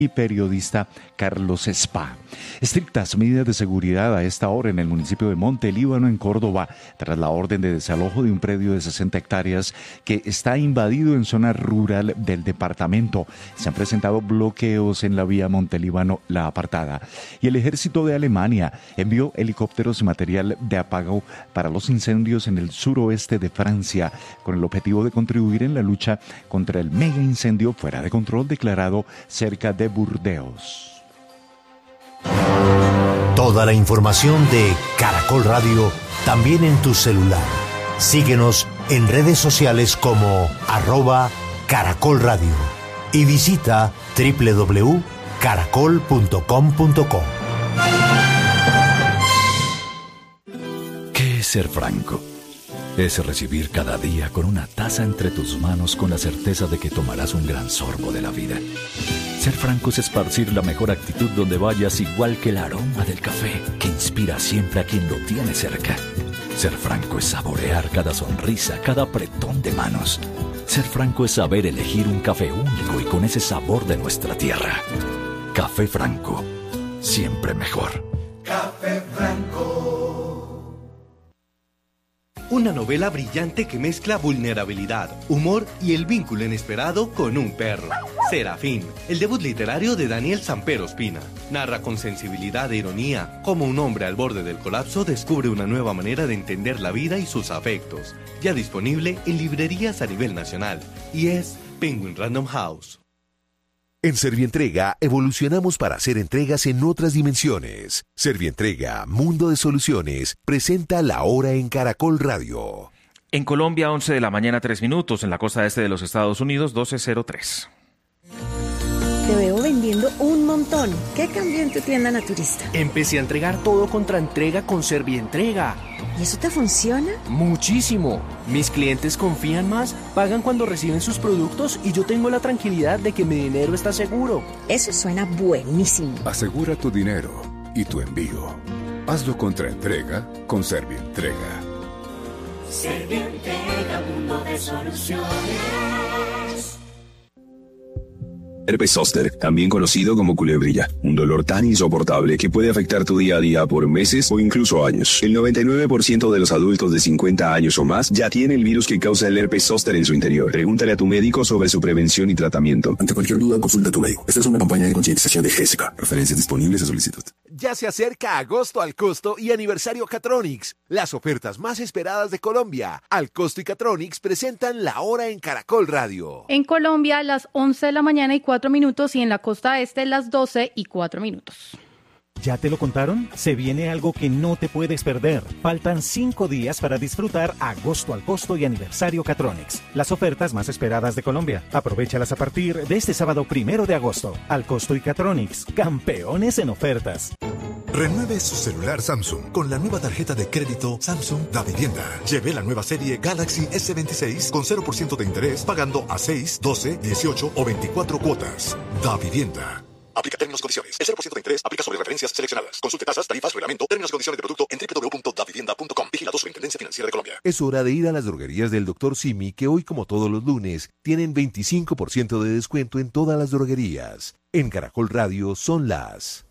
y periodista Carlos Spa. Estrictas medidas de seguridad a esta hora en el municipio de Monte Líbano, en Córdoba, tras la orden de desalojo de un predio de 60 hectáreas que está invadido en zona rural del departamento. Se han presentado bloqueos en la vía Monte Líbano, La Apartada. Y el ejército de Alemania envió helicópteros y material de apago para los incendios en el suroeste de Francia, con el objetivo de contribuir en la lucha contra el mega incendio fuera de control declarado cerca de Burdeos. Toda la información de Caracol Radio también en tu celular. Síguenos en redes sociales como @Caracol Radio y visita www.caracol.com.co. ¿Qué es ser franco? Es recibir cada día con una taza entre tus manos con la certeza de que tomarás un gran sorbo de la vida. Ser franco es esparcir la mejor actitud donde vayas, igual que el aroma del café que inspira siempre a quien lo tiene cerca. Ser franco es saborear cada sonrisa, cada apretón de manos. Ser franco es saber elegir un café único y con ese sabor de nuestra tierra. Café Franco, siempre mejor. Café Franco. Una novela brillante que mezcla vulnerabilidad, humor y el vínculo inesperado con un perro. Serafín, el debut literario de Daniel Samper Ospina. Narra con sensibilidad e ironía cómo un hombre al borde del colapso descubre una nueva manera de entender la vida y sus afectos. Ya disponible en librerías a nivel nacional. Y es Penguin Random House. En Servientrega evolucionamos para hacer entregas en otras dimensiones. Servientrega, Mundo de Soluciones, presenta La Hora en Caracol Radio. En Colombia, 11 de la mañana, 3 minutos. En la costa este de los Estados Unidos, 12:03. Te veo vendiendo un montón. ¿Qué cambió en tu tienda naturista? Empecé a entregar todo contra entrega con Servientrega. ¿Y eso te funciona? Muchísimo. Mis clientes confían más, pagan cuando reciben sus productos y yo tengo la tranquilidad de que mi dinero está seguro. Eso suena buenísimo. Asegura tu dinero y tu envío. Hazlo contra entrega con Servientrega. Servientrega, mundo de soluciones. Herpes zóster, también conocido como culebrilla, un dolor tan insoportable que puede afectar tu día a día por meses o incluso años. El 99% de los adultos de 50 años o más ya tiene el virus que causa el herpes zóster en su interior. Pregúntale a tu médico sobre su prevención y tratamiento. Ante cualquier duda, consulta a tu médico. Esta es una campaña de concientización de Jessica. Referencias disponibles a solicitud. Ya se acerca agosto al costo y aniversario Catronics. Las ofertas más esperadas de Colombia. Al costo y Catronics presentan La Hora en Caracol Radio. En Colombia, las 11 de la mañana y 4 minutos, y en la costa este, las 12 y 4 minutos. ¿Ya te lo contaron? Se viene algo que no te puedes perder. Faltan 5 días para disfrutar agosto al costo y aniversario Catronics. Las ofertas más esperadas de Colombia. Aprovéchalas a partir de este sábado 1 de agosto. Al costo y Catronics, campeones en ofertas. Renueve su celular Samsung con la nueva tarjeta de crédito Samsung Da Vivienda. Lleve la nueva serie Galaxy S26 con 0% de interés pagando a 6, 12, 18 o 24 cuotas. Da Vivienda. Aplica términos y condiciones. El 0% de interés aplica sobre referencias seleccionadas. Consulte tasas, tarifas, reglamento, términos y condiciones de producto en www.davivienda.com. Vigilado Superintendencia Financiera de Colombia. Es hora de ir a las droguerías del Dr. Simi, que hoy, como todos los lunes, tienen 25% de descuento en todas las droguerías. En Caracol Radio son las...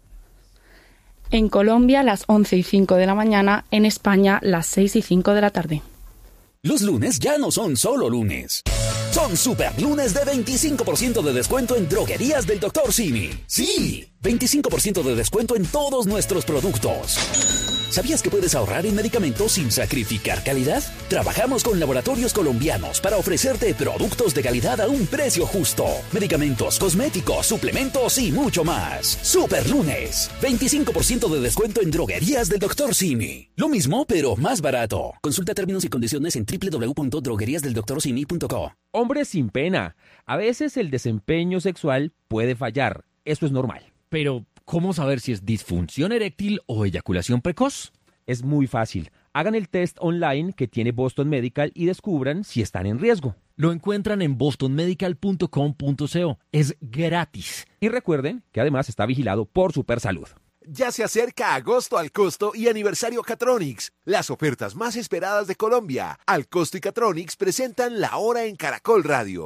En Colombia, las 11 y 5 de la mañana. En España, las 6 y 5 de la tarde. Los lunes ya no son solo lunes. Son super lunes de 25% de descuento en droguerías del Dr. Simi. ¡Sí! 25% de descuento en todos nuestros productos. ¿Sabías que puedes ahorrar en medicamentos sin sacrificar calidad? Trabajamos con laboratorios colombianos para ofrecerte productos de calidad a un precio justo. Medicamentos, cosméticos, suplementos y mucho más. Super lunes. 25% de descuento en droguerías del Dr. Simi. Lo mismo, pero más barato. Consulta términos y condiciones en www.drogueriasdeldoctorsimi.co. Hombres sin pena. A veces el desempeño sexual puede fallar. Eso es normal. Pero, ¿cómo saber si es disfunción eréctil o eyaculación precoz? Es muy fácil. Hagan el test online que tiene Boston Medical y descubran si están en riesgo. Lo encuentran en bostonmedical.com.co. Es gratis. Y recuerden que además está vigilado por Supersalud. Ya se acerca agosto al costo y aniversario Catronics. Las ofertas más esperadas de Colombia. Al costo y Catronics presentan La Hora en Caracol Radio.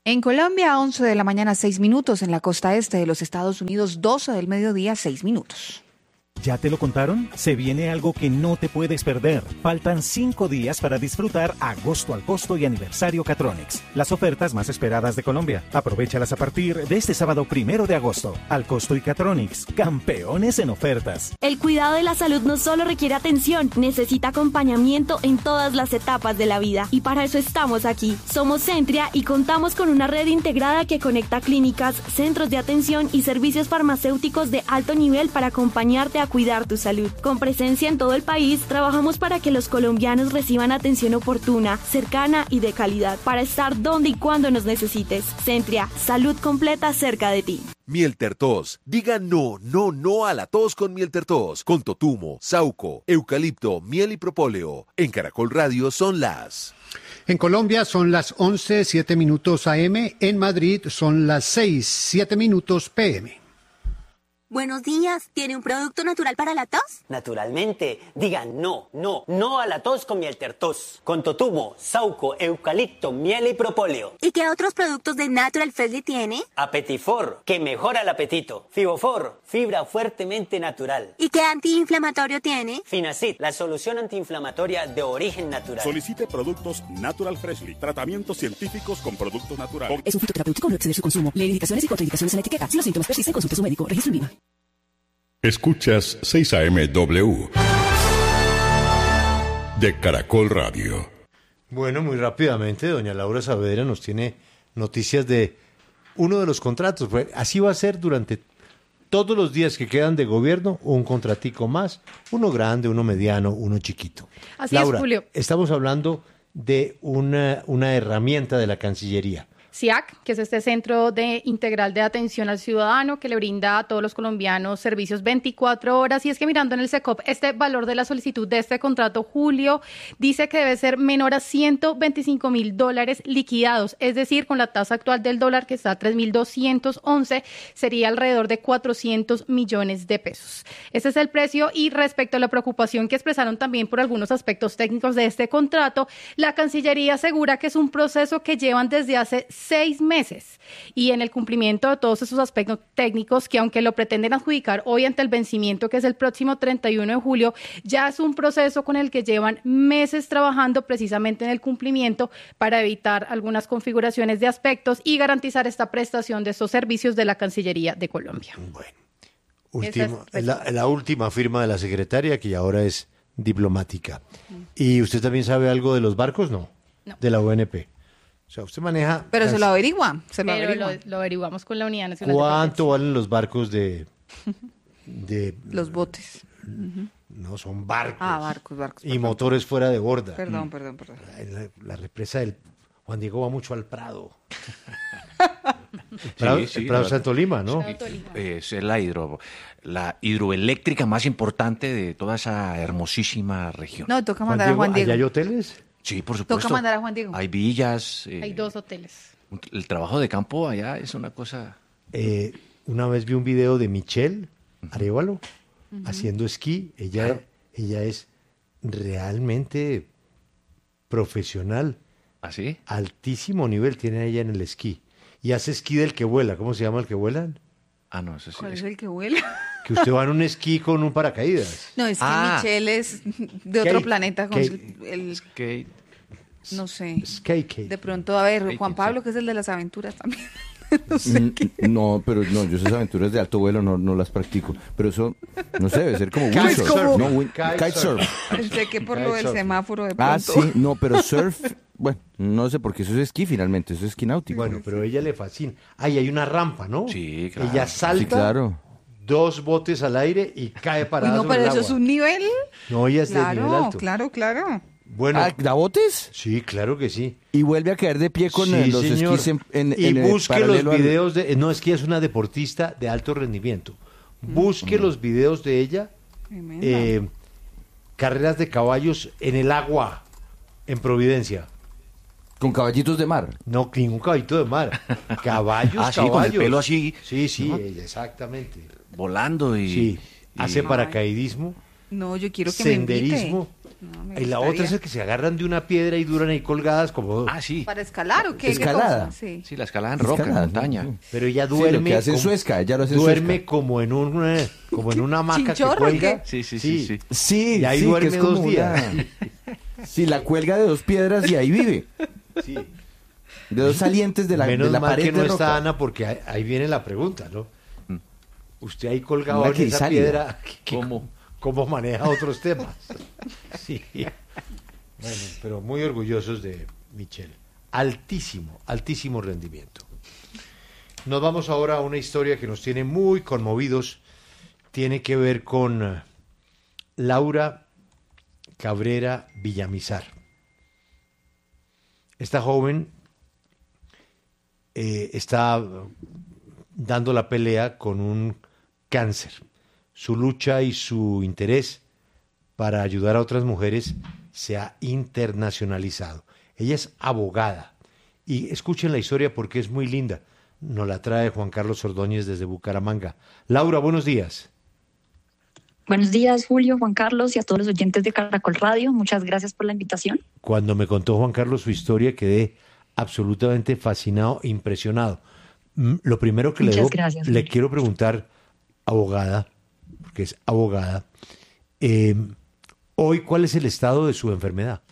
En Colombia, 11 de la mañana, 6 minutos. En la costa este de los Estados Unidos, 12 del mediodía, 6 minutos. ¿Ya te lo contaron? Se viene algo que no te puedes perder. Faltan 5 días para disfrutar Agosto al Costo y Aniversario Catronics. Las ofertas más esperadas de Colombia. Aprovéchalas a partir de este sábado 1 de agosto. Al Costo y Catronics, campeones en ofertas. El cuidado de la salud no solo requiere atención, necesita acompañamiento en todas las etapas de la vida. Y para eso estamos aquí. Somos Centria y contamos con una red integrada que conecta clínicas, centros de atención y servicios farmacéuticos de alto nivel para acompañarte a cuidar tu salud. Con presencia en todo el país, trabajamos para que los colombianos reciban atención oportuna, cercana y de calidad, para estar donde y cuando nos necesites. Centria, salud completa cerca de ti. Miel Tertos. Diga no, no, no a la tos con Miel Tertos. Con totumo, sauco, eucalipto, miel y propóleo. En Caracol Radio son las... En Colombia son las 11:07 minutos AM. En Madrid son las 6:07 minutos PM. Buenos días, ¿tiene un producto natural para la tos? Naturalmente, digan no, no, no a la tos con Miel Tertos. Con totumo, sauco, eucalipto, miel y propóleo. ¿Y qué otros productos de Natural Freshly tiene? Apetifor, que mejora el apetito. Fibofor, fibra fuertemente natural. ¿Y qué antiinflamatorio tiene? Finacid, la solución antiinflamatoria de origen natural. Solicite productos Natural Freshly, tratamientos científicos con productos naturales. Es un fitoterapéutico, no exceder su consumo. Lee indicaciones y contraindicaciones en la etiqueta. Si los síntomas persisten, consulte a su médico. Registro INVIMA. Escuchas 6 AM/W de Caracol Radio. Bueno, muy rápidamente, doña Laura Saavedra nos tiene noticias de uno de los contratos. Así va a ser durante todos los días que quedan de gobierno, un contratico más, uno grande, uno mediano, uno chiquito. Así Laura, es, Julio. Estamos hablando de una herramienta de la Cancillería. CIAC, que es este Centro Integral de Atención al Ciudadano que le brinda a todos los colombianos servicios 24 horas. Y es que mirando en el SECOP, este valor de la solicitud de este contrato, Julio, dice que debe ser menor a $125.000 liquidados. Es decir, con la tasa actual del dólar, que está a 3.211, sería alrededor de 400 millones de pesos. Ese es el precio. Y respecto a la preocupación que expresaron también por algunos aspectos técnicos de este contrato, la Cancillería asegura que es un proceso que llevan desde hace 6 meses y en el cumplimiento de todos esos aspectos técnicos que, aunque lo pretenden adjudicar hoy ante el vencimiento, que es el próximo 31 de julio, ya es un proceso con el que llevan meses trabajando precisamente en el cumplimiento para evitar algunas configuraciones de aspectos y garantizar esta prestación de estos servicios de la Cancillería de Colombia. Bueno, la última firma de la secretaria, que ahora es diplomática. ¿Y usted también sabe algo de los barcos? No. De la ONP. O sea, usted maneja... Pero se lo averigua. Lo averiguamos con la Unidad Nacional. ¿Cuánto valen los barcos de los botes? No, son barcos. Barcos. Y motores fuera de borda. Perdón. La represa del Juan Diego va mucho al Prado. Sí, Prado Santo Lima, ¿no? Es la hidroeléctrica más importante de toda esa hermosísima región. No, toca mandar a Juan Diego. ¿Allá hay hoteles? Sí, por supuesto. Toca mandar a Juan Diego. Hay villas. Hay 2 hoteles. El trabajo de campo allá es una cosa... Una vez vi un video de Michelle Arévalo haciendo esquí. Ella es realmente profesional. ¿Ah, sí? Altísimo nivel tiene ella en el esquí. Y hace esquí del que vuela. ¿Cómo se llama el que vuela? Ah, no, eso sí. ¿Cuál es el que vuela? Que usted va en un esquí con un paracaídas. No, es que Michelle es de otro planeta. Con Skate. No sé. Skate. De pronto, a ver, Juan Pablo, que es el de las aventuras también. No sé qué. No, pero no, yo esas aventuras de alto vuelo no las practico. Pero eso, no sé, debe ser como windsurf. Kitesurf. Pensé que por lo del semáforo de pronto. Ah, sí, no, pero surf, bueno, no sé, porque eso es esquí finalmente, eso es esquí náutico. Bueno, pero a ella le fascina. Hay una rampa, ¿no? Sí, claro. Ella salta, sí, claro. 2 botes al aire y cae parada sobre el pero agua. eso es un nivel. No, ella es de nivel alto. Claro. Bueno, ¿Da botes? Sí, claro que sí. Y vuelve a caer de pie con los esquís y busque los videos de... No, es que es una deportista de alto rendimiento. Busque los videos de ella. Carreras de caballos en el agua, en Providencia. ¿Con caballitos de mar? No, ningún caballito de mar. Caballos. Sí, con el pelo así. Sí, ¿no? Exactamente. Volando y... Sí, hace paracaidismo. No, yo quiero que me invite. Senderismo. No, y la otra es el que se agarran de una piedra y duran ahí colgadas como... sí. ¿Para escalar o qué? Escalada. ¿Qué cosa? Sí. Sí, la escalada en roca, en montaña. Pero ella Sí, duerme... lo que hace en Suezca, ella lo hace en duerme Suezca. como en una hamaca que ¿Chinchorro cuelga. Sí. Sí, Y ahí sí, duerme que es como 2 días. Sí, la cuelga de 2 piedras y ahí vive. Sí. De 2 salientes de la, Menos de la mal pared que no de está roca. Ana, porque ahí viene la pregunta, ¿no? Usted ahí colgado Una en esa crisálida. piedra, ¿cómo maneja otros temas? Sí. Bueno, pero muy orgullosos de Michelle. Altísimo rendimiento. Nos vamos ahora a una historia que nos tiene muy conmovidos. Tiene que ver con Laura Cabrera Villamizar. Esta joven está dando la pelea con un cáncer. Su lucha y su interés para ayudar a otras mujeres se ha internacionalizado. Ella es abogada y escuchen la historia porque es muy linda. Nos la trae Juan Carlos Ordóñez desde Bucaramanga. Laura, buenos días. Buenos días, Julio, Juan Carlos y a todos los oyentes de Caracol Radio. Muchas gracias por la invitación. Cuando me contó Juan Carlos su historia quedé absolutamente fascinado e impresionado. Lo primero que le quiero preguntar, abogada, porque es abogada, hoy, ¿cuál es el estado de su enfermedad?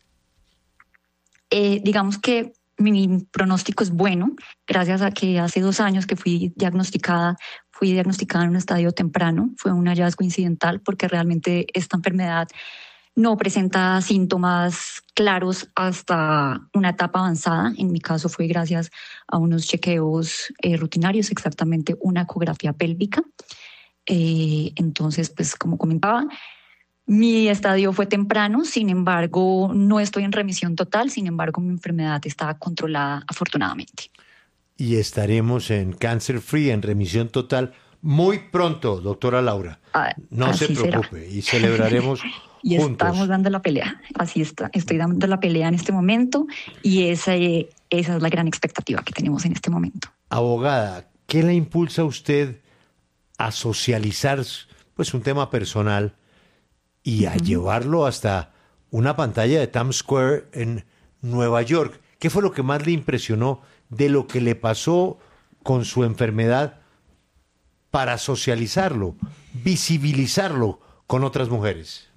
Digamos que mi pronóstico es bueno, gracias a que hace 2 años que fui diagnosticada en un estadio temprano. Fue un hallazgo incidental porque realmente esta enfermedad no presenta síntomas claros hasta una etapa avanzada. En mi caso fue gracias a unos chequeos rutinarios, exactamente una ecografía pélvica. Entonces, pues como comentaba, mi estadio fue temprano, sin embargo, no estoy en remisión total, sin embargo, mi enfermedad está controlada afortunadamente. Y estaremos en Cancer Free, en remisión total, muy pronto, doctora Laura. No se preocupe, será. Y celebraremos y juntos. Estamos dando la pelea, así está. Estoy dando la pelea en este momento y esa es la gran expectativa que tenemos en este momento. Abogada, ¿qué la impulsa a usted a socializar pues un tema personal y a llevarlo hasta una pantalla de Times Square en Nueva York? ¿Qué fue lo que más le impresionó de lo que le pasó con su enfermedad para socializarlo, visibilizarlo con otras mujeres?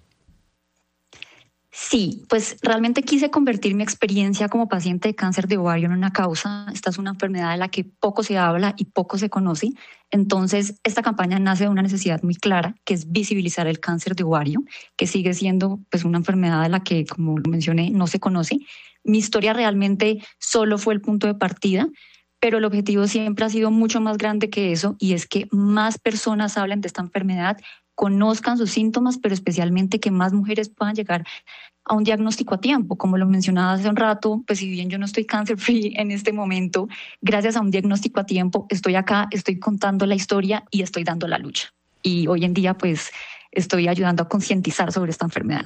Sí, pues realmente quise convertir mi experiencia como paciente de cáncer de ovario en una causa. Esta es una enfermedad de la que poco se habla y poco se conoce. Entonces, esta campaña nace de una necesidad muy clara, que es visibilizar el cáncer de ovario, que sigue siendo pues una enfermedad de la que, como lo mencioné, no se conoce. Mi historia realmente solo fue el punto de partida, pero el objetivo siempre ha sido mucho más grande que eso, y es que más personas hablen de esta enfermedad, conozcan sus síntomas, pero especialmente que más mujeres puedan llegar a un diagnóstico a tiempo. Como lo mencionaba hace un rato, pues si bien yo no estoy cancer free en este momento, gracias a un diagnóstico a tiempo estoy acá, estoy contando la historia y estoy dando la lucha. Y hoy en día pues estoy ayudando a concientizar sobre esta enfermedad.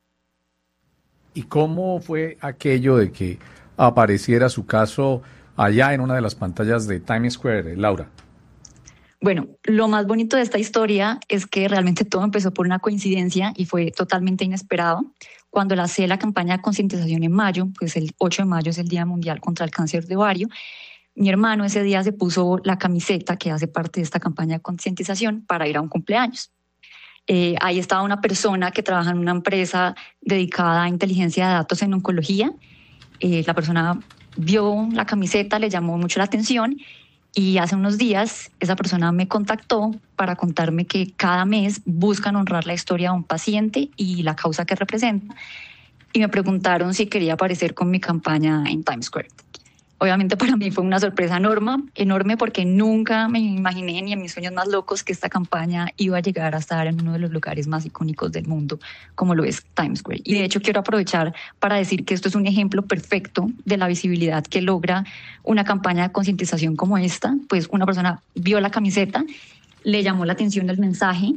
¿Y cómo fue aquello de que apareciera su caso allá en una de las pantallas de Times Square, Laura? Bueno, lo más bonito de esta historia es que realmente todo empezó por una coincidencia y fue totalmente inesperado. Cuando lancé la campaña de concientización en mayo, pues el 8 de mayo es el Día Mundial contra el Cáncer de Ovario, mi hermano ese día se puso la camiseta que hace parte de esta campaña de concientización para ir a un cumpleaños. Ahí estaba una persona que trabaja en una empresa dedicada a inteligencia de datos en oncología. La persona vio la camiseta, le llamó mucho la atención. Y hace unos días esa persona me contactó para contarme que cada mes buscan honrar la historia de un paciente y la causa que representa. Y me preguntaron si quería aparecer con mi campaña en Times Square. Obviamente para mí fue una sorpresa enorme porque nunca me imaginé ni en mis sueños más locos que esta campaña iba a llegar a estar en uno de los lugares más icónicos del mundo, como lo es Times Square. Y de hecho quiero aprovechar para decir que esto es un ejemplo perfecto de la visibilidad que logra una campaña de concientización como esta. Pues una persona vio la camiseta, le llamó la atención el mensaje.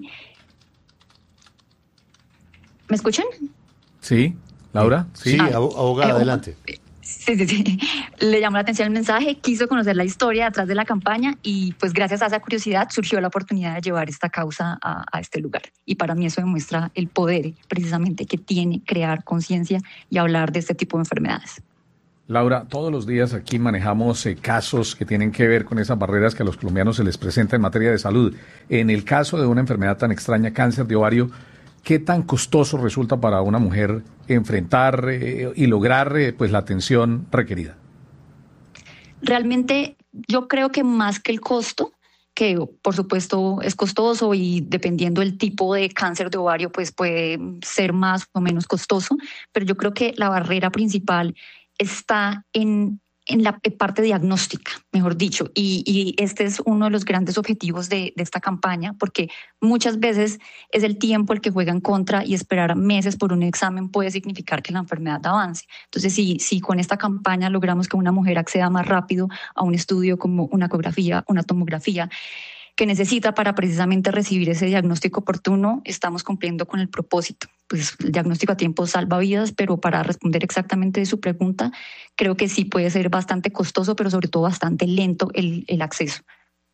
¿Me escuchan? Sí, Laura. Sí, abogada, adelante. Sí. Le llamó la atención el mensaje, quiso conocer la historia detrás de la campaña y pues gracias a esa curiosidad surgió la oportunidad de llevar esta causa a este lugar. Y para mí eso demuestra el poder precisamente que tiene crear conciencia y hablar de este tipo de enfermedades. Laura, todos los días aquí manejamos casos que tienen que ver con esas barreras que a los colombianos se les presenta en materia de salud. En el caso de una enfermedad tan extraña, cáncer de ovario, ¿qué tan costoso resulta para una mujer enfrentar y lograr pues la atención requerida? Realmente yo creo que más que el costo, que por supuesto es costoso y dependiendo del tipo de cáncer de ovario pues puede ser más o menos costoso, pero yo creo que la barrera principal está en la parte diagnóstica, mejor dicho, y este es uno de los grandes objetivos de esta campaña, porque muchas veces es el tiempo el que juega en contra y esperar meses por un examen puede significar que la enfermedad avance. Entonces, si con esta campaña logramos que una mujer acceda más rápido a un estudio como una ecografía, una tomografía, que necesita para precisamente recibir ese diagnóstico oportuno, estamos cumpliendo con el propósito. Pues el diagnóstico a tiempo salva vidas, pero para responder exactamente de su pregunta, creo que sí puede ser bastante costoso, pero sobre todo bastante lento el acceso.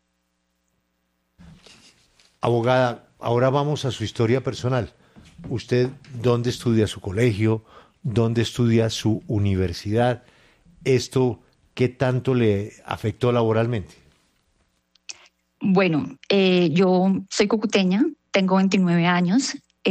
Abogada, ahora vamos a su historia personal. ¿Usted dónde estudia su colegio? ¿Dónde estudia su universidad? ¿Esto qué tanto le afectó laboralmente? Bueno, yo soy cucuteña, tengo 29 años,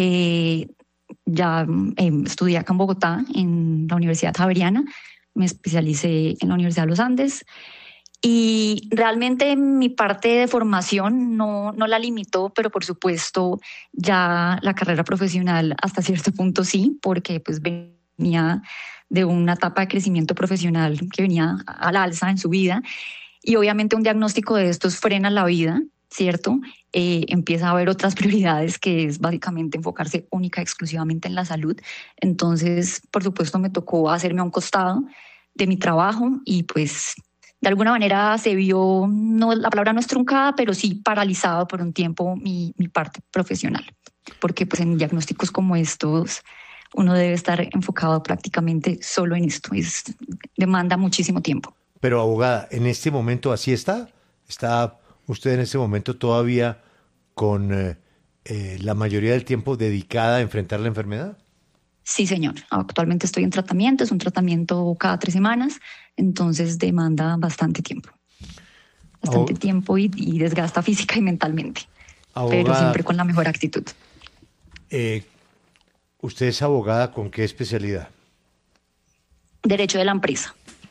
ya estudié acá en Bogotá, en la Universidad Javeriana, me especialicé en la Universidad de los Andes y realmente mi parte de formación no la limitó, pero por supuesto ya la carrera profesional hasta cierto punto sí, porque pues venía de una etapa de crecimiento profesional que venía al alza en su vida. Y obviamente un diagnóstico de estos frena la vida, ¿cierto? Empieza a haber otras prioridades que es básicamente enfocarse única y exclusivamente en la salud. Entonces, por supuesto, me tocó hacerme a un costado de mi trabajo y pues de alguna manera se vio, no, la palabra no es truncada, pero sí paralizado por un tiempo mi parte profesional. Porque pues en diagnósticos como estos uno debe estar enfocado prácticamente solo en esto. Demanda muchísimo tiempo. Pero abogada, ¿en este momento así está? ¿Está usted en este momento todavía con la mayoría del tiempo dedicada a enfrentar la enfermedad? Sí, señor. Actualmente estoy en tratamiento, es un tratamiento cada 3 semanas, entonces demanda bastante tiempo. Bastante tiempo y desgasta física y mentalmente, abogada, pero siempre con la mejor actitud. ¿Usted es abogada con qué especialidad? Derecho de la empresa.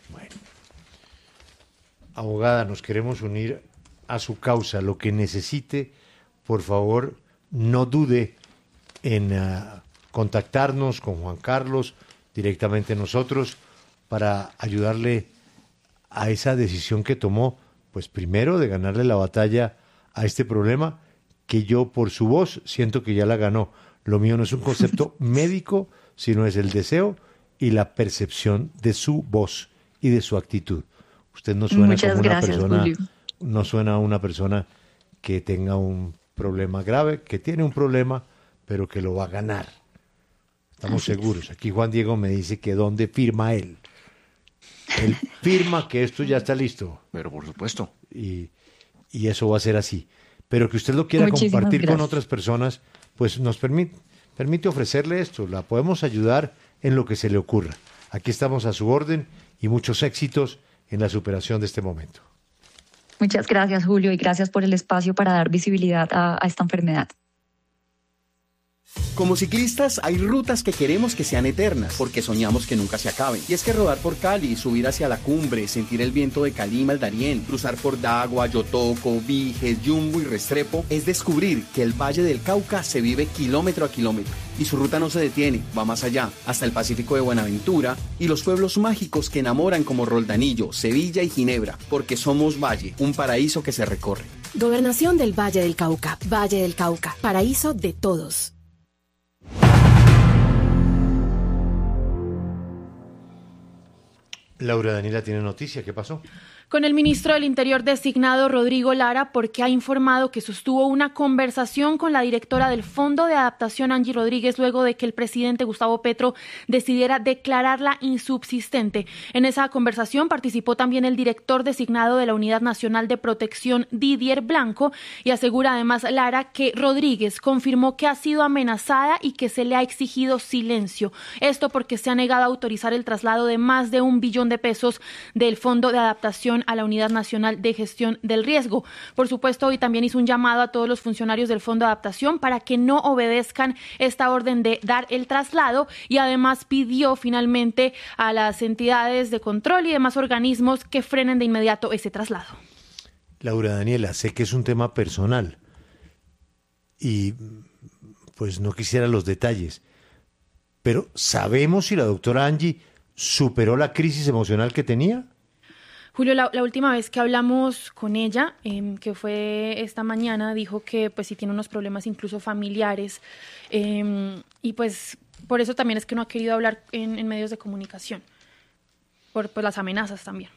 Abogada, nos queremos unir a su causa. Lo que necesite, por favor, no dude en contactarnos con Juan Carlos, directamente nosotros, para ayudarle a esa decisión que tomó, pues primero de ganarle la batalla a este problema, que yo por su voz siento que ya la ganó. Lo mío no es un concepto médico, sino es el deseo y la percepción de su voz y de su actitud. Usted no suena como una persona, Julio. No suena a una persona que tenga un problema grave, que tiene un problema, pero que lo va a ganar. Estamos seguros. Aquí Juan Diego me dice que dónde firma él. Él firma que esto ya está listo. Pero por supuesto. Y eso va a ser así. Pero que usted lo quiera compartir con otras personas, pues nos permite ofrecerle esto. La podemos ayudar en lo que se le ocurra. Aquí estamos a su orden y muchos éxitos en la superación de este momento. Muchas gracias, Julio, y gracias por el espacio para dar visibilidad a esta enfermedad. Como ciclistas hay rutas que queremos que sean eternas, porque soñamos que nunca se acaben. Y es que rodar por Cali, subir hacia la cumbre, sentir el viento de Calima al Darién, cruzar por Dagua, Yotoco, Viges, Yumbo y Restrepo, es descubrir que el Valle del Cauca se vive kilómetro a kilómetro. Y su ruta no se detiene, va más allá, hasta el Pacífico de Buenaventura y los pueblos mágicos que enamoran como Roldanillo, Sevilla y Ginebra, porque somos Valle, un paraíso que se recorre. Gobernación del Valle del Cauca, Valle del Cauca, paraíso de todos. Laura Daniela tiene noticia, ¿qué pasó? Con el ministro del Interior designado Rodrigo Lara, porque ha informado que sostuvo una conversación con la directora del Fondo de Adaptación, Angie Rodríguez, luego de que el presidente Gustavo Petro decidiera declararla insubsistente. En esa conversación participó también el director designado de la Unidad Nacional de Protección, Didier Blanco, y asegura además Lara que Rodríguez confirmó que ha sido amenazada y que se le ha exigido silencio. Esto porque se ha negado a autorizar el traslado de más de $1 billón del Fondo de Adaptación a la Unidad Nacional de Gestión del Riesgo. Por supuesto, hoy también hizo un llamado a todos los funcionarios del Fondo de Adaptación para que no obedezcan esta orden de dar el traslado, y además pidió finalmente a las entidades de control y demás organismos que frenen de inmediato ese traslado. Laura Daniela, sé que es un tema personal y pues no quisiera los detalles, pero ¿sabemos si la doctora Angie superó la crisis emocional que tenía? Julio, la última vez que hablamos con ella, que fue esta mañana, dijo que pues sí tiene unos problemas incluso familiares, y pues por eso también es que no ha querido hablar en medios de comunicación, por las amenazas también.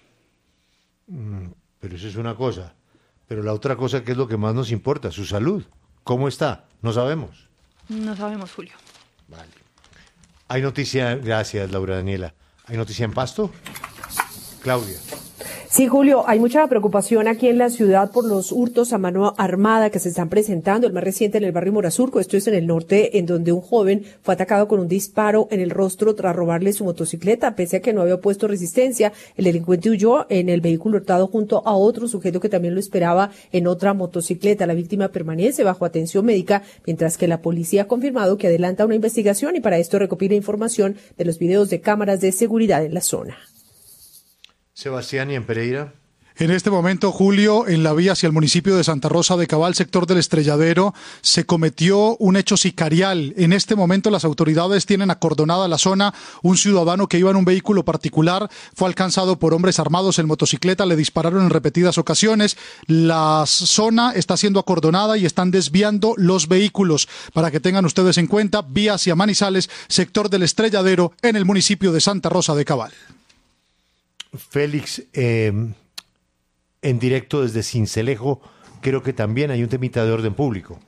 Pero eso es una cosa, pero la otra cosa, ¿qué es lo que más nos importa? Su salud. ¿Cómo está? No sabemos. No sabemos, Julio. Vale. Hay noticia, gracias Laura Daniela. ¿Hay noticia en Pasto? Claudia. Sí, Julio, hay mucha preocupación aquí en la ciudad por los hurtos a mano armada que se están presentando. El más reciente en el barrio Morazurco, esto es en el norte, en donde un joven fue atacado con un disparo en el rostro tras robarle su motocicleta. Pese a que no había opuesto resistencia, el delincuente huyó en el vehículo hurtado junto a otro sujeto que también lo esperaba en otra motocicleta. La víctima permanece bajo atención médica, mientras que la policía ha confirmado que adelanta una investigación y para esto recopila información de los videos de cámaras de seguridad en la zona. Sebastián, ¿y en Pereira? En este momento, Julio, en la vía hacia el municipio de Santa Rosa de Cabal, sector del Estrelladero, se cometió un hecho sicarial. En este momento las autoridades tienen acordonada la zona. Un ciudadano que iba en un vehículo particular fue alcanzado por hombres armados en motocicleta, le dispararon en repetidas ocasiones. La zona está siendo acordonada y están desviando los vehículos. Para que tengan ustedes en cuenta, vía hacia Manizales, sector del Estrelladero, en el municipio de Santa Rosa de Cabal. Félix, en directo desde Sincelejo, creo que también hay un temita de orden público.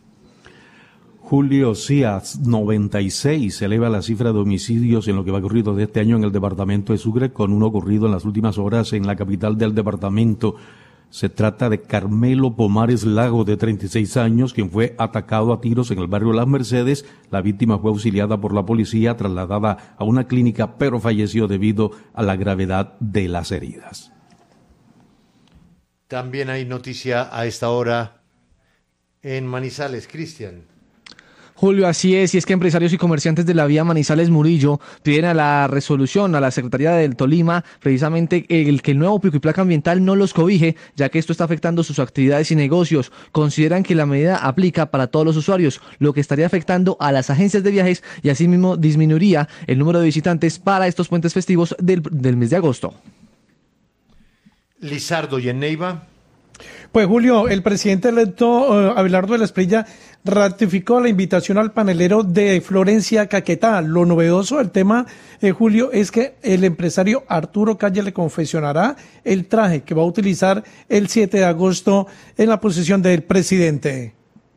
Julio, sí, a 96 se eleva la cifra de homicidios en lo que va ocurrido de este año en el departamento de Sucre, con uno ocurrido en las últimas horas en la capital del departamento. Se trata de Carmelo Pomares Lago, de 36 años, quien fue atacado a tiros en el barrio Las Mercedes. La víctima fue auxiliada por la policía, trasladada a una clínica, pero falleció debido a la gravedad de las heridas. También hay noticia a esta hora en Manizales, Cristian. Julio, así es, y es que empresarios y comerciantes de la vía Manizales-Murillo piden a la resolución, a la Secretaría del Tolima, precisamente que el nuevo pico y placa ambiental no los cobije, ya que esto está afectando sus actividades y negocios. Consideran que la medida aplica para todos los usuarios, lo que estaría afectando a las agencias de viajes y asimismo disminuiría el número de visitantes para estos puentes festivos del mes de agosto. Lizardo, ¿y en Neiva? Pues Julio, el presidente electo Abelardo de la Espriella ratificó la invitación al panelero de Florencia Caquetá. Lo novedoso del tema, Julio, es que el empresario Arturo Calle le confeccionará el traje que va a utilizar el 7 de agosto en la posesión del presidente.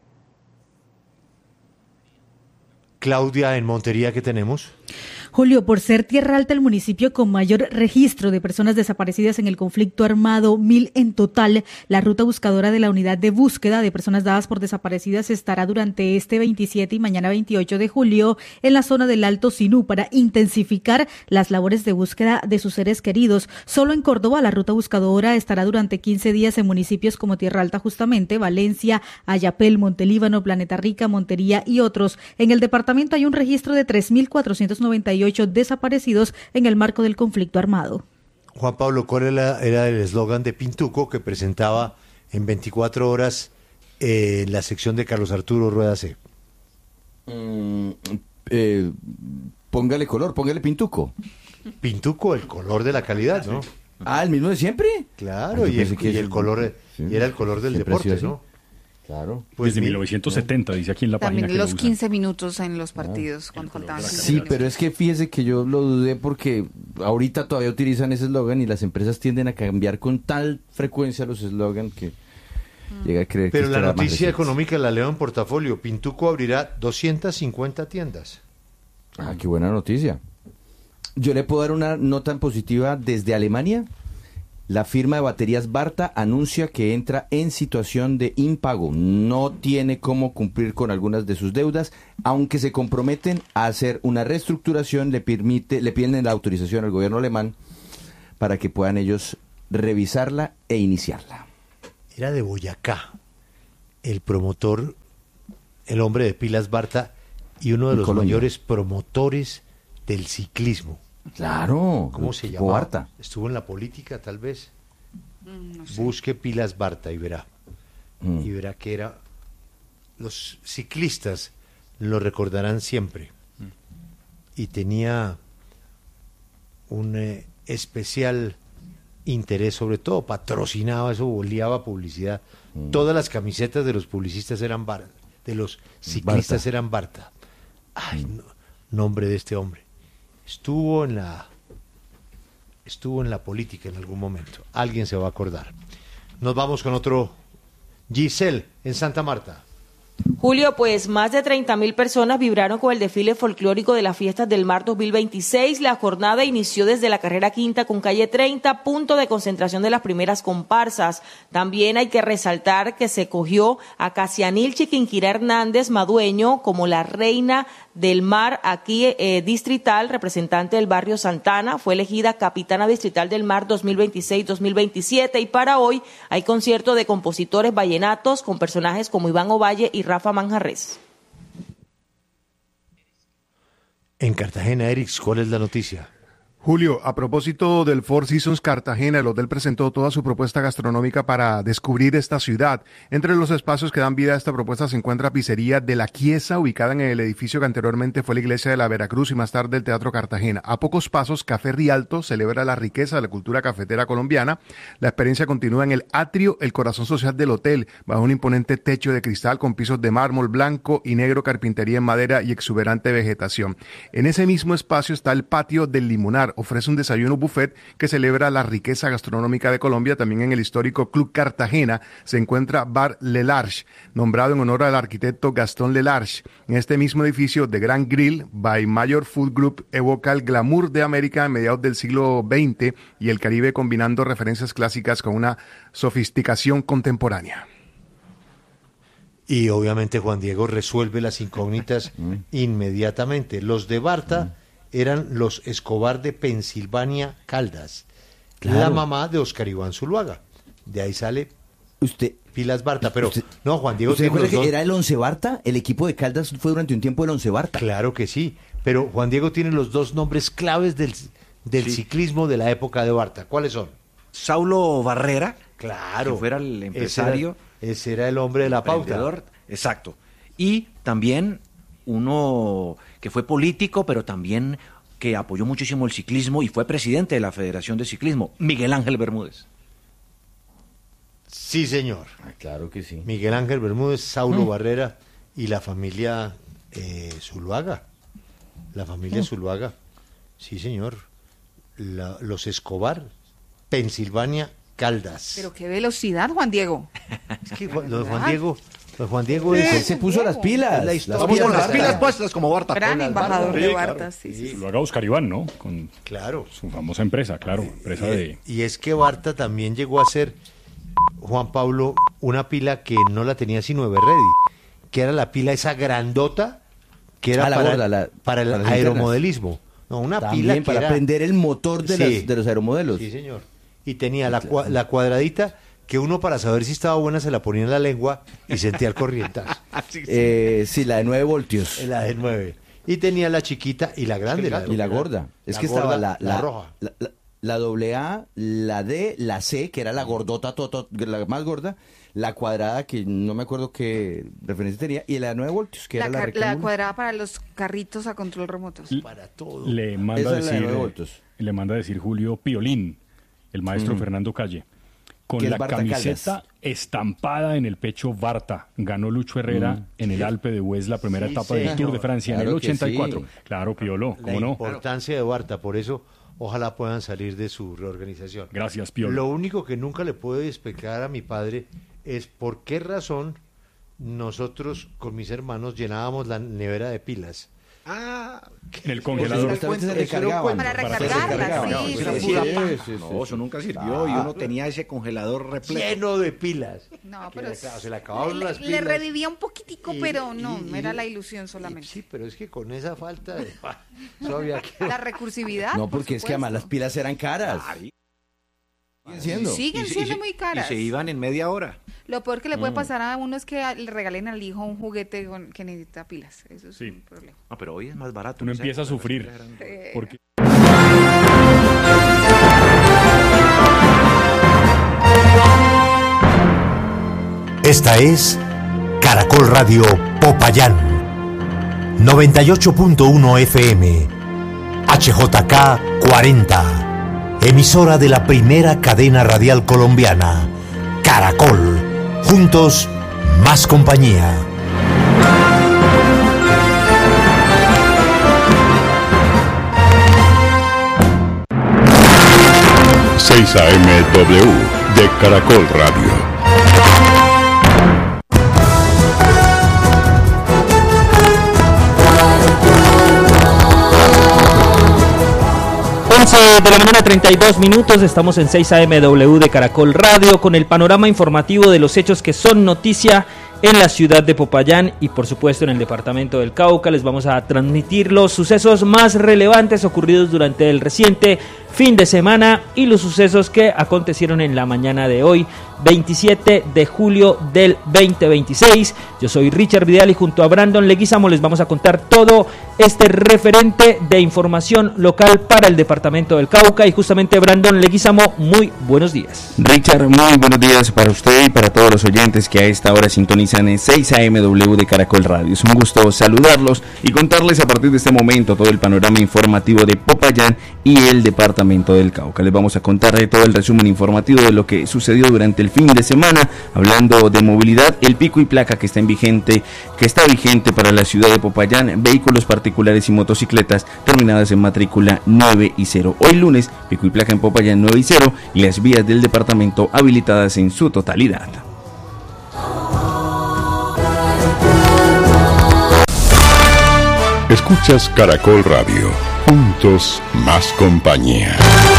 Claudia, en Montería, ¿qué tenemos? Julio, por ser Tierra Alta el municipio con mayor registro de personas desaparecidas en el conflicto armado, 1.000 en total, la ruta buscadora de la unidad de búsqueda de personas dadas por desaparecidas estará durante este 27 y mañana 28 de julio en la zona del Alto Sinú para intensificar las labores de búsqueda de sus seres queridos. Solo en Córdoba la ruta buscadora estará durante 15 días en municipios como Tierra Alta justamente, Valencia, Ayapel, Montelíbano, Planeta Rica, Montería y otros. En el departamento hay un registro de 3.498 desaparecidos en el marco del conflicto armado. Juan Pablo, ¿cuál era el eslogan de Pintuco que presentaba en 24 horas la sección de Carlos Arturo Rueda C? Póngale color, póngale Pintuco. Pintuco, el color de la calidad, ¿no? Ah, ¿el mismo de siempre? Claro, y el color, sí. Y era el color del deporte, ¿no? Claro. Desde 1970, dice aquí en la también página. También los 15 minutos en los partidos, cuando faltaban 15 Sí, minutos. pero es que fíjese que yo lo dudé porque ahorita todavía utilizan ese eslogan y las empresas tienden a cambiar con tal frecuencia los eslogans que llega a creer pero que la esto era más noticia reciente. económica la leo en portafolio. Pintuco abrirá 250 tiendas. Ah, qué buena noticia. Yo le puedo dar una nota positiva desde Alemania. La firma de baterías Varta anuncia que entra en situación de impago. No tiene cómo cumplir con algunas de sus deudas, aunque se comprometen a hacer una reestructuración, le piden la autorización al gobierno alemán para que puedan ellos revisarla e iniciarla. Era de Boyacá, el promotor, el hombre de pilas Varta y uno de los mayores promotores del ciclismo. Claro. ¿Cómo se llama? Varta. Estuvo en la política, tal vez. No sé. Busque pilas Varta y verá. Y verá que era... Los ciclistas lo recordarán siempre. Y tenía un especial interés, sobre todo patrocinaba eso, liaba publicidad. Todas las camisetas de los publicistas eran Varta, de los ciclistas eran Varta. Ay, nombre de este hombre. Estuvo en la política en algún momento. Alguien se va a acordar. Nos vamos con otro. Giselle, en Santa Marta. Julio, pues más de 30.000 personas vibraron con el desfile folclórico de las Fiestas del Mar 2026. La jornada inició desde la carrera quinta con calle 30, punto de concentración de las primeras comparsas. También hay que resaltar que se cogió a Casianil Chiquinquirá Hernández Madueño como la reina del mar aquí distrital, representante del barrio Santana. Fue elegida capitana distrital del mar 2026-2027 y para hoy hay concierto de compositores vallenatos con personajes como Iván Ovalle y Rafa Manjarrés. En Cartagena, Erix, ¿cuál es la noticia? Julio, a propósito del Four Seasons Cartagena, el hotel presentó toda su propuesta gastronómica para descubrir esta ciudad. Entre los espacios que dan vida a esta propuesta se encuentra Pizzería de la Chiesa, ubicada en el edificio que anteriormente fue la iglesia de la Veracruz y más tarde el Teatro Cartagena. A pocos pasos, Café Rialto celebra la riqueza de la cultura cafetera colombiana. La experiencia continúa en el atrio, el corazón social del hotel, bajo un imponente techo de cristal con pisos de mármol blanco y negro, carpintería en madera y exuberante vegetación. En ese mismo espacio está el patio del Limonar. Ofrece un desayuno buffet que celebra la riqueza gastronómica de Colombia. También en el histórico Club Cartagena se encuentra Bar Le Large, nombrado en honor al arquitecto Gastón Le Large. En este mismo edificio, The Grand Grill by Mayor Food Group evoca el glamour de América a mediados del siglo XX y el Caribe, combinando referencias clásicas con una sofisticación contemporánea. Y obviamente Juan Diego resuelve las incógnitas inmediatamente. Los de Varta eran los Escobar de Pensilvania Caldas, la mamá de Oscar Iván Zuluaga. De ahí sale Pilas Varta, pero no, Juan Diego ¿Usted tiene recuerda los que dos. era el Once Varta? El equipo de Caldas fue durante un tiempo el Once Varta. Claro que sí, pero Juan Diego tiene los dos nombres claves del ciclismo de la época de Varta. ¿Cuáles son? Saulo Barrera, claro, que fuera el empresario. Ese era el hombre de la pauta. Exacto. Y también uno que fue político, pero también que apoyó muchísimo el ciclismo y fue presidente de la Federación de Ciclismo, Miguel Ángel Bermúdez. Sí, señor. Claro que sí. Miguel Ángel Bermúdez, Saulo Barrera y la familia Zuluaga. La familia Zuluaga. Sí, señor. Los Escobar, Pensilvania Caldas. Pero qué velocidad, Juan Diego. Es que Juan Diego él se puso las pilas. Vamos con las pilas puestas como Varta. Gran embajador de Varta, sí. Lo haga Oscar Iván, ¿no? Con su famosa empresa, empresa de... Y es que Varta también llegó a ser, Juan Pablo, una pila que no la tenía sino Everready, que era la pila esa grandota, que era para el aeromodelismo. No, una también pila que para era... prender el motor de los aeromodelos. Sí, señor. Y tenía la cuadradita que uno para saber si estaba buena se la ponía en la lengua y sentía el corrientazo. Sí, la de 9 voltios. La de 9. Y tenía la chiquita y la grande. Y la gorda. Es que gorda, estaba la roja. La AA, la D, la C, que era la gordota, la más gorda, la cuadrada, que no me acuerdo qué referencia tenía, y la de 9 voltios, que era la rectangular. La cuadrada para los carritos a control remotos. Para todo. Le manda a decir Julio Piolín, el maestro Fernando Calle. con la camiseta estampada en el pecho Barta. Ganó Lucho Herrera en el Alpe de Huez la primera etapa del Tour de Francia en el 84. Sí. Claro, Piolo, ¿cómo no? La importancia de Barta, por eso ojalá puedan salir de su reorganización. Gracias, Piolo. Lo único que nunca le puedo explicar a mi padre es por qué razón nosotros con mis hermanos llenábamos la nevera de pilas. En el congelador. Para recargarla, sí. No, eso nunca sirvió y uno tenía ese congelador repleto. Lleno de pilas. No, pero se le acabaron las pilas. Le revivía un poquitico, pero no era la ilusión solamente. Sí, pero es que con esa falta de... La recursividad. No, porque es que además las pilas eran caras. Siguen siendo muy caras. Y se iban en media hora. Lo peor que le puede pasar a uno es que le regalen al hijo un juguete que necesita pilas. Eso es un problema. No, pero hoy es más barato. Uno empieza a sufrir. Porque... Esta es Caracol Radio Popayán, 98.1 FM, HJK 40. Emisora de la primera cadena radial colombiana, Caracol. Juntos, más compañía. AMW de Caracol Radio. 11 de la mañana, 32 minutos, estamos en 6 AMW de Caracol Radio con el panorama informativo de los hechos que son noticia en la ciudad de Popayán y por supuesto en el departamento del Cauca. Les vamos a transmitir los sucesos más relevantes ocurridos durante el reciente fin de semana y los sucesos que acontecieron en la mañana de hoy, 27 de julio del 2026. Yo soy Richard Vidal y junto a Brandon Leguizamo les vamos a contar todo este referente de información local para el departamento del Cauca. Y justamente, Brandon Leguizamo, muy buenos días. Richard, muy buenos días para usted y para todos los oyentes que a esta hora sintonizan en 6 AMW de Caracol Radio. Es un gusto saludarlos y contarles a partir de este momento todo el panorama informativo de Popayán y el departamento del Cauca. Les vamos a contar todo el resumen informativo de lo que sucedió durante el fin de semana, hablando de movilidad, el pico y placa que está vigente para la ciudad de Popayán, vehículos particulares y motocicletas terminadas en matrícula 9 y 0. Hoy lunes, pico y placa en Popayán 9 y 0 y las vías del departamento habilitadas en su totalidad. Escuchas Caracol Radio. Juntos, más compañía.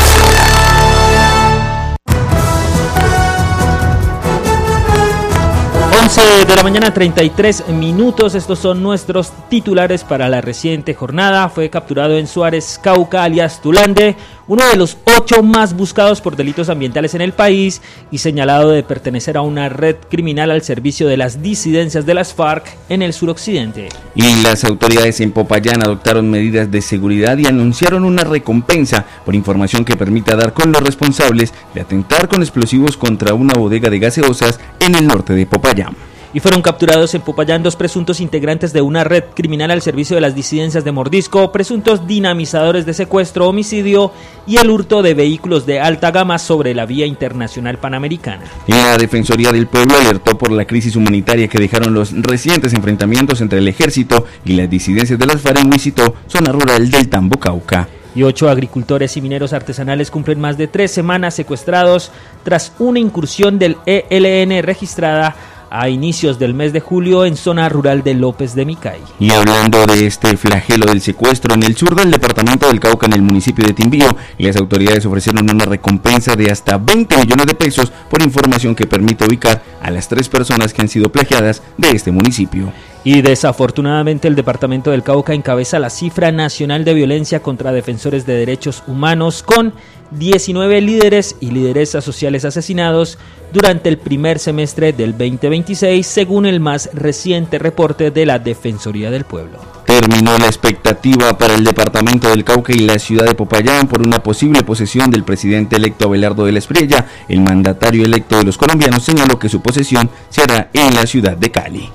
11 de la mañana, 33 minutos. Estos son nuestros titulares para la reciente jornada. Fue capturado en Suárez, Cauca, alias Tulande, uno de los 8 más buscados por delitos ambientales en el país y señalado de pertenecer a una red criminal al servicio de las disidencias de las FARC en el suroccidente. Y las autoridades en Popayán adoptaron medidas de seguridad y anunciaron una recompensa por información que permita dar con los responsables de atentar con explosivos contra una bodega de gaseosas en el norte de Popayán. Y fueron capturados en Popayán 2 presuntos integrantes de una red criminal al servicio de las disidencias de Mordisco, presuntos dinamizadores de secuestro, homicidio y el hurto de vehículos de alta gama sobre la vía internacional panamericana. La Defensoría del Pueblo alertó por la crisis humanitaria que dejaron los recientes enfrentamientos entre el ejército y las disidencias de las FARC en Huisito, zona rural del Tambo, Cauca. Y 8 agricultores y mineros artesanales cumplen más de 3 semanas secuestrados tras una incursión del ELN registrada a inicios del mes de julio en zona rural de López de Micay. Y hablando de este flagelo del secuestro en el sur del departamento del Cauca, en el municipio de Timbío, las autoridades ofrecieron una recompensa de hasta 20 millones de pesos por información que permite ubicar a las 3 personas que han sido plagiadas de este municipio. Y desafortunadamente el departamento del Cauca encabeza la cifra nacional de violencia contra defensores de derechos humanos, con 19 líderes y lideresas sociales asesinados durante el primer semestre del 2026, según el más reciente reporte de la Defensoría del Pueblo. Terminó la expectativa para el departamento del Cauca y la ciudad de Popayán por una posible posesión del presidente electo Abelardo de la Espriella. El mandatario electo de los colombianos señaló que su posesión se hará en la ciudad de Cali.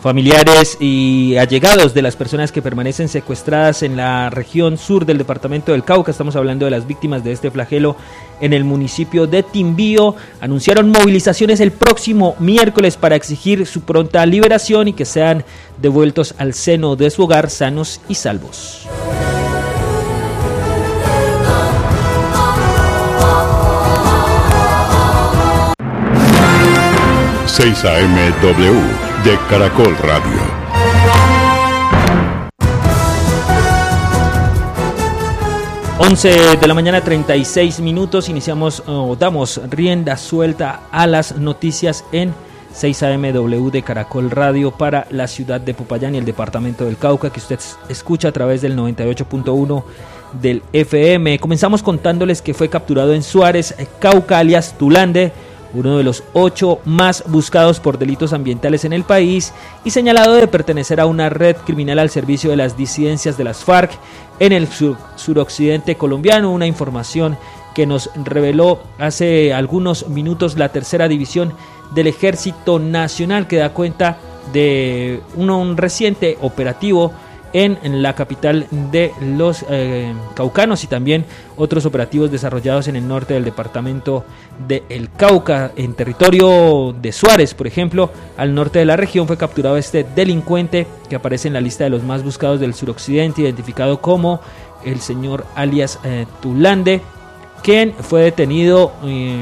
Familiares y allegados de las personas que permanecen secuestradas en la región sur del departamento del Cauca, estamos hablando de las víctimas de este flagelo en el municipio de Timbío, anunciaron movilizaciones el próximo miércoles para exigir su pronta liberación y que sean devueltos al seno de su hogar sanos y salvos. ...6am-W de Caracol Radio. Once de la mañana, 36 minutos. Damos rienda suelta a las noticias en 6am-W de Caracol Radio para la ciudad de Popayán y el departamento del Cauca, que usted escucha a través del 98.1 del FM. Comenzamos contándoles que fue capturado en Suárez, Cauca, alias Tulande, uno de los 8 más buscados por delitos ambientales en el país y señalado de pertenecer a una red criminal al servicio de las disidencias de las FARC en el suroccidente colombiano. Una información que nos reveló hace algunos minutos la tercera división del Ejército Nacional, que da cuenta de un reciente operativo en la capital de los caucanos y también otros operativos desarrollados en el norte del departamento de El Cauca. En territorio de Suárez, por ejemplo, al norte de la región, fue capturado este delincuente que aparece en la lista de los más buscados del suroccidente, identificado como el señor alias Tulande, quien fue detenido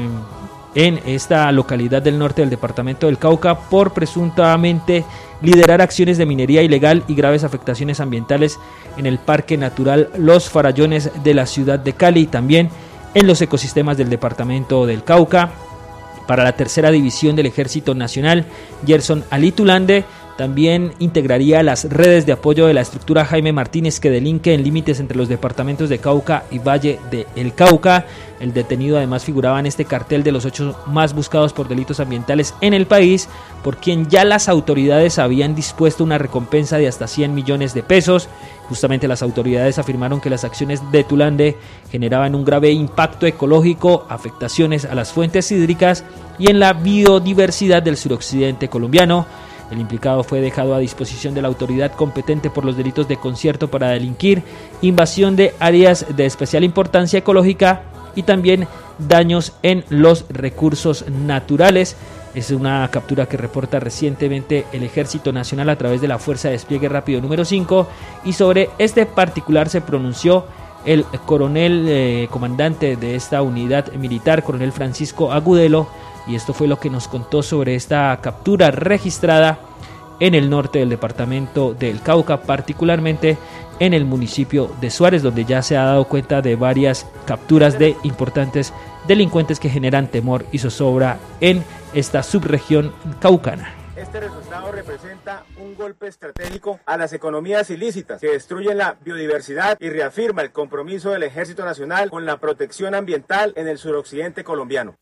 en esta localidad del norte del departamento del Cauca por presuntamente liderar acciones de minería ilegal y graves afectaciones ambientales en el Parque Natural Los Farallones de la ciudad de Cali y también en los ecosistemas del departamento del Cauca. Para la tercera división del Ejército Nacional, Gerson Ali Tulande también integraría las redes de apoyo de la estructura Jaime Martínez, que delinque en límites entre los departamentos de Cauca y Valle de El Cauca. El detenido además figuraba en este cartel de los 8 más buscados por delitos ambientales en el país, por quien ya las autoridades habían dispuesto una recompensa de hasta 100 millones de pesos. Justamente las autoridades afirmaron que las acciones de Tulande generaban un grave impacto ecológico, afectaciones a las fuentes hídricas y en la biodiversidad del suroccidente colombiano. El implicado fue dejado a disposición de la autoridad competente por los delitos de concierto para delinquir, invasión de áreas de especial importancia ecológica y también daños en los recursos naturales. Es una captura que reporta recientemente el Ejército Nacional a través de la Fuerza de Despliegue Rápido número 5, y sobre este particular se pronunció el coronel comandante de esta unidad militar, coronel Francisco Agudelo, y esto fue lo que nos contó sobre esta captura registrada en el norte del departamento del Cauca, particularmente en el municipio de Suárez, donde ya se ha dado cuenta de varias capturas de importantes delincuentes que generan temor y zozobra en esta subregión caucana. Este resultado representa un golpe estratégico a las economías ilícitas que destruyen la biodiversidad y reafirma el compromiso del Ejército Nacional con la protección ambiental en el suroccidente colombiano.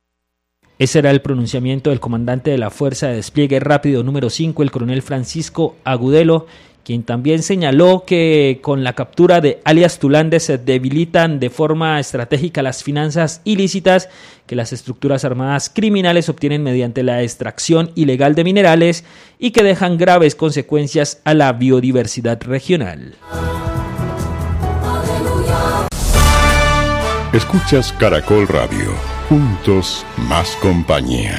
Ese era el pronunciamiento del comandante de la Fuerza de Despliegue Rápido número 5, el coronel Francisco Agudelo, quien también señaló que con la captura de alias Tulande se debilitan de forma estratégica las finanzas ilícitas que las estructuras armadas criminales obtienen mediante la extracción ilegal de minerales y que dejan graves consecuencias a la biodiversidad regional. Escuchas Caracol Radio. Juntos, más compañía.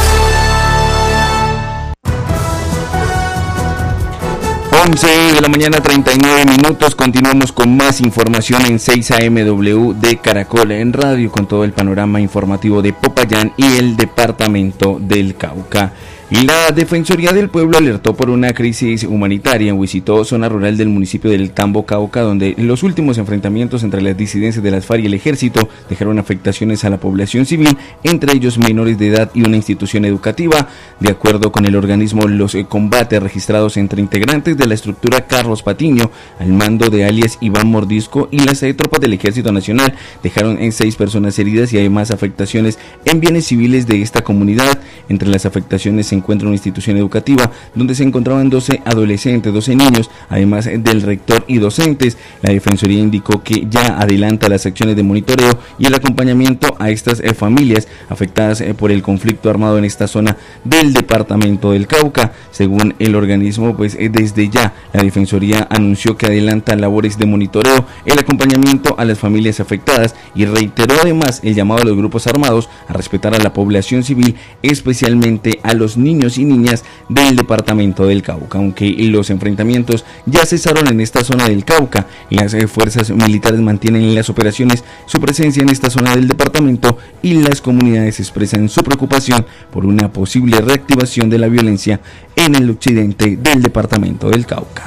11 de la mañana, 39 minutos. Continuamos con más información en 6am-W de Caracol en Radio, con todo el panorama informativo de Popayán y el departamento del Cauca. La Defensoría del Pueblo alertó por una crisis humanitaria en Huisitó, zona rural del municipio del Tambo, Cauca, donde los últimos enfrentamientos entre las disidencias de las FARC y el ejército dejaron afectaciones a la población civil, entre ellos menores de edad y una institución educativa. De acuerdo con el organismo, los combates registrados entre integrantes de la estructura Carlos Patiño, al mando de alias Iván Mordisco, y las tropas del Ejército Nacional dejaron en 6 personas heridas y además afectaciones en bienes civiles de esta comunidad. Entre las afectaciones se encuentra una institución educativa donde se encontraban 12 adolescentes, 12 niños, además del rector y docentes. La Defensoría indicó que ya adelanta las acciones de monitoreo y el acompañamiento a estas familias afectadas por el conflicto armado en esta zona del departamento del Cauca. Según el organismo, pues desde ya la Defensoría anunció que adelanta labores de monitoreo, el acompañamiento a las familias afectadas y reiteró además el llamado a los grupos armados a respetar a la población civil, especialmente a los niños y niñas del departamento del Cauca. Aunque los enfrentamientos ya cesaron en esta zona del Cauca, las fuerzas militares mantienen en las operaciones su presencia en esta zona del departamento y las comunidades expresan su preocupación por una posible reactivación de la violencia en el occidente del departamento del Cauca.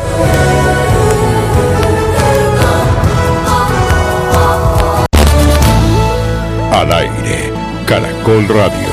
Al aire, Caracol Radio.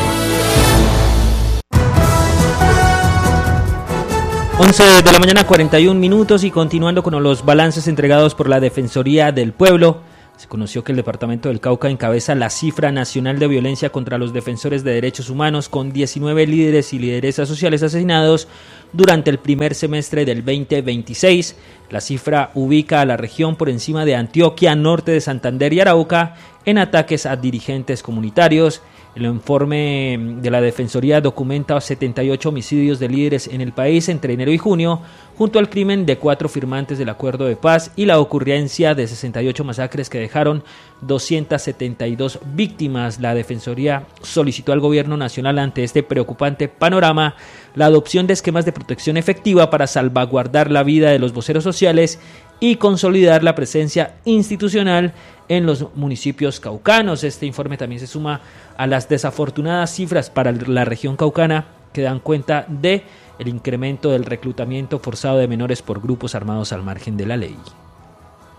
11 de la mañana, 41 minutos, y continuando con los balances entregados por la Defensoría del Pueblo, se conoció que el departamento del Cauca encabeza la cifra nacional de violencia contra los defensores de derechos humanos, con 19 líderes y lideresas sociales asesinados durante el primer semestre del 2026. La cifra ubica a la región por encima de Antioquia, norte de Santander y Arauca en ataques a dirigentes comunitarios. El informe de la Defensoría documenta 78 homicidios de líderes en el país entre enero y junio, junto al crimen de 4 firmantes del acuerdo de paz y la ocurrencia de 68 masacres que dejaron 272 víctimas. La Defensoría solicitó al Gobierno Nacional, ante este preocupante panorama, la adopción de esquemas de protección efectiva para salvaguardar la vida de los voceros sociales y consolidar la presencia institucional en los municipios caucanos. Este informe también se suma a las desafortunadas cifras para la región caucana, que dan cuenta de el incremento del reclutamiento forzado de menores por grupos armados al margen de la ley.